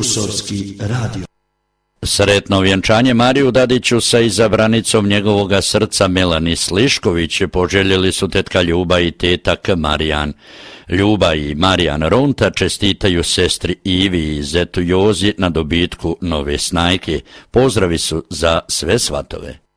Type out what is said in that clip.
Kosovski radio. Sretno vjenčanje Mariju Dadiću sa izabranicom njegovoga srca Melani Slišković poželjeli su tetka Ljuba i tetak Marijan. Ljuba i Marijan Ronta čestitaju sestri Ivi i zetu Jozi na dobitku nove snajke. Pozdravi su za sve svatove.